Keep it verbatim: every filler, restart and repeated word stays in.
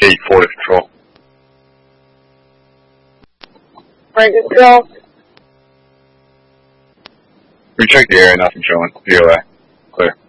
eight four to control. Frank is still. Recheck the area, nothing showing. D O A. Clear.